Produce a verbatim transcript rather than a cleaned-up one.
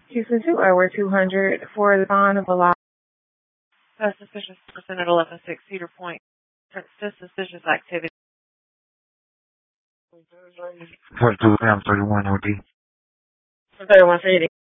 Houston two, Airway two hundred for the Vaughn of Bala. Suspicious person at eleven six Cedar Point. Suspicious activity. Point two, M thirty-one O D. thirty-one C D.